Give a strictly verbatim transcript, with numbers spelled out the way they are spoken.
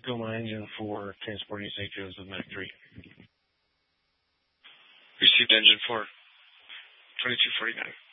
Tacoma engine for transporting Saint Joseph Mac three. Received engine for twenty-two forty-nine.